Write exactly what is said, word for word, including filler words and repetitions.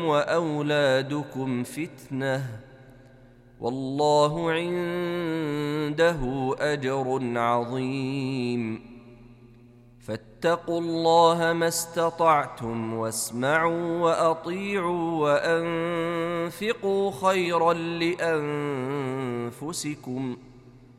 وأولادكم فتنة والله عنده أجر عظيم فاتقوا الله ما استطعتم واسمعوا وأطيعوا وأنفقوا خيرا لأنفسكم